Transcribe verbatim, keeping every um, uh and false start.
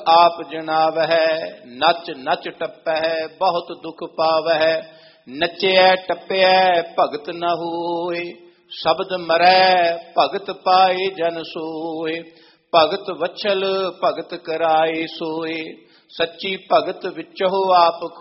आप जनावै, नच नच टपै बहुत दुख पावै। नचिया टपिया भगत न होए, शब्द मरै भगत पाए जन सोए। भगत वछल भगत कराए सोए, सच्ची भगत विचो आप